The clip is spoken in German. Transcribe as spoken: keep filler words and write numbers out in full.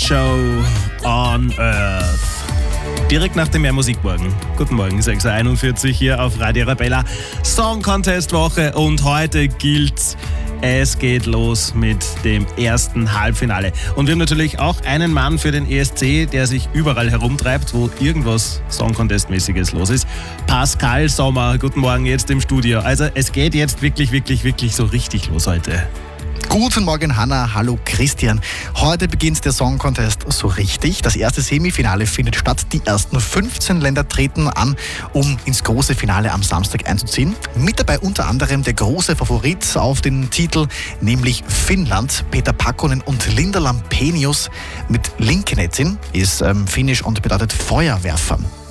Show on Earth. Direkt nach dem Mehr Musikmorgen. Guten Morgen, sechs Uhr einundvierzig hier auf Radio Arabella. Song Contest Woche und heute gilt's. Es geht los mit dem ersten Halbfinale. Und wir haben natürlich auch einen Mann für den E S C, der sich überall herumtreibt, wo irgendwas Song Contest-mäßiges los ist. Pascal Sommer, guten Morgen jetzt im Studio. Also es geht jetzt wirklich, wirklich, wirklich so richtig los heute. Guten Morgen, Hanna. Hallo, Christian. Heute beginnt der Song Contest so richtig. Das erste Semifinale findet statt. Die ersten fünfzehn Länder treten an, um ins große Finale am Samstag einzuziehen. Mit dabei unter anderem der große Favorit auf den Titel, nämlich Finnland. Peter Pakkonen und Linda Lampenius mit Linkenetsin ist ähm, finnisch und bedeutet Feuerwerfer.